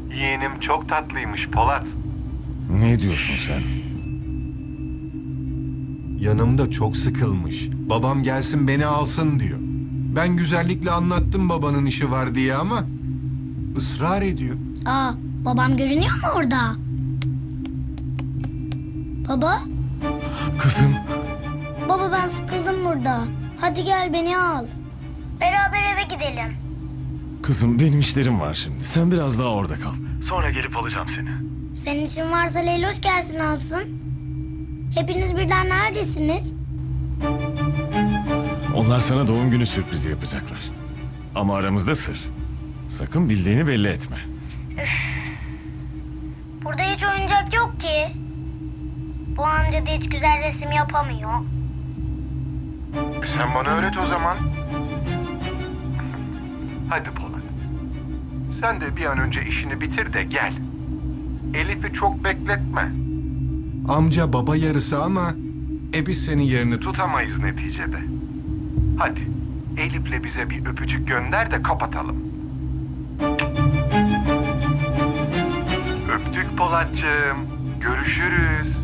Yeğenim çok tatlıymış Polat. Ne diyorsun sen? Yanımda çok sıkılmış. Babam gelsin beni alsın diyor. Ben güzellikle anlattım babanın işi var diye ama ısrar ediyor. Aa, babam görünüyor mu orada? Baba? Kızım. Baba ben sıkıldım burada. Hadi gel beni al. Beraber eve gidelim. Kızım benim işlerim var şimdi. Sen biraz daha orada kal. Sonra gelip alacağım seni. Senin işin varsa Leyloş gelsin alsın. Hepiniz birden neredesiniz? Onlar sana doğum günü sürprizi yapacaklar. Ama aramızda sır. Sakın bildiğini belli etme. Burada hiç oyuncak yok ki. Bu amca da hiç güzel resim yapamıyor. Sen bana öğret o zaman. Hadi Polat. Sen de bir an önce işini bitir de gel. Elif'i çok bekletme. Amca baba yarısı ama biz senin yerini Tutamayız neticede. Hadi Elif'le bize bir öpücük gönder de kapatalım. Öptük Polatcığım. Görüşürüz.